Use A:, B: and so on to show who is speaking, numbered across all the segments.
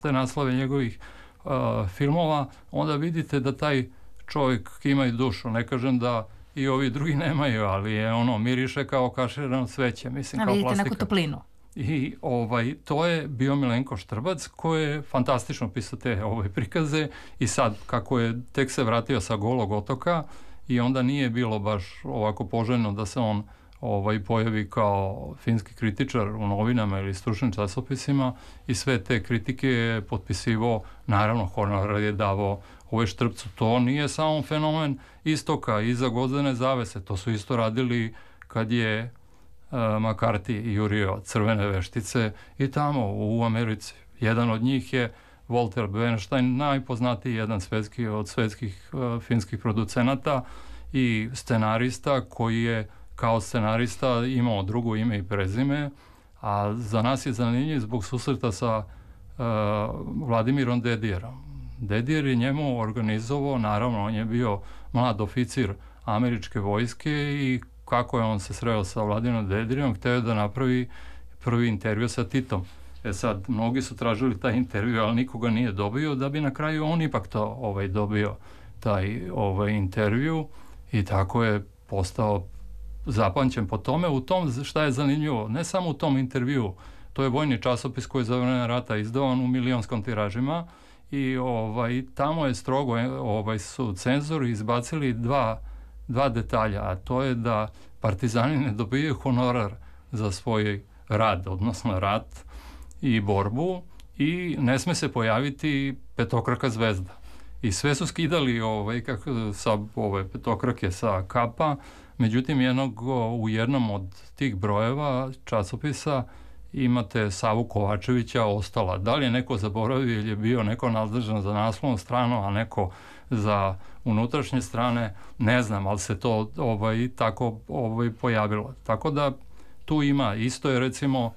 A: te naslove njegovih filmova, onda vidite da taj čovjek ima i dušu. Ne kažem da i ovi drugi nemaju, ali je miriše kao kaširano cveće, mislim, kao plastika.
B: Vidite neku toplinu.
A: I to je bio Milenko Štrbac, koji je fantastično pisao te prikaze, i sad kako je tek se vratio sa Golog otoka i onda nije bilo baš ovako poželjno da se on pojavi kao finski kritičar u novinama ili stručnim časopisima, i sve te kritike je potpisivao, naravno honorar je davao Štrpcu. To nije samo fenomen istoka, iza Gvozdene zavese, to su isto radili kad je McCarthy jurio Crvene veštice i tamo u Americi. Jedan od njih je Walter Bernstein, najpoznatiji jedan od svetskih finskih producenata i scenarista, koji je kao scenarista imao drugo ime i prezime, a za nas je zanimljiv zbog susreta sa Vladimirom Dedijerom. Dedijer je njemu organizovao, naravno on je bio mlad oficir američke vojske, i kako je on se sreo sa Vladimirom Dedijerom, hteo je da napravi prvi intervju sa Titom. Sad, mnogi su tražili taj intervju, ali nikoga nije dobio, da bi na kraju on ipak to dobio taj intervju, i tako je postao zapamćen po tome. U tom, šta je zanimljivo, ne samo u tom intervju, to je vojni časopis koji je za vreme rata izdavan u milionskom tiražima, i tamo je strogo su cenzori izbacili dva detalja, a to je da partizani ne dobijaju honorar za svoj rad, odnosno rat i borbu, i ne sme se pojaviti petokraka zvezda. I sve su skidali sa petokrake sa kapa. Međutim, u jednom od tih brojeva časopisa imate Savu Kovačevića ostala. Da li je neko zaboravio ili je bio neko nadležan za naslovnu stranu, a neko za unutrašnje strane, ne znam, ali se to tako pojavilo. Tako da tu ima, isto je recimo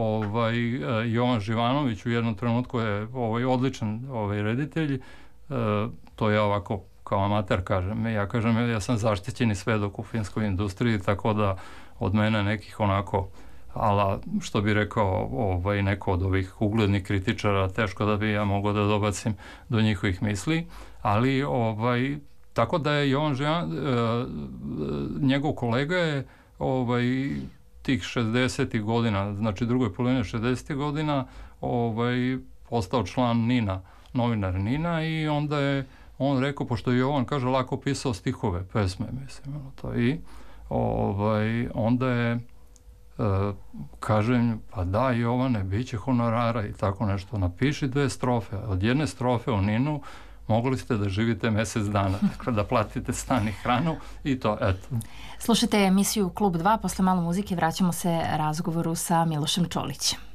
A: Jovan Živanović u jednom trenutku je odličan reditelj, to je ovako kao amater kažem, ja kažem ja sam zaštićeni svedok u finskoj industriji, tako da od mene nekih onako, ala što bi rekao neko od ovih uglednih kritičara, teško da bi ja mogao da dobacim do njihovih misli, ali tako da je Jovan njegov kolega je tih 60. godina, znači drugoj polovini 60. godina postao član NIN-a, novinar NIN-a, i onda je on rekao, pošto je Jovan, kaže, lako pisao stihove, pesme, mislim, i onda je kažem, pa da Jovane, bit će honorara i tako nešto, napiši 2 strofe, od jedne strofe u NIN-u mogli ste da živite mjesec dana, dakle da platite stan i hranu, i to, eto.
B: Slušajte emisiju Klub 2, posle malo muzike vraćamo se razgovoru sa Milošem Čolićem.